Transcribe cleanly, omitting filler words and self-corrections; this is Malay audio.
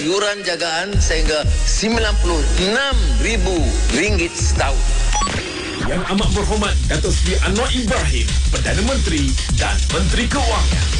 Yuran jagaan sehingga RM96,000 setahun. Yang amat berhormat Datuk Seri Anwar Ibrahim, Perdana Menteri dan Menteri Keuangan.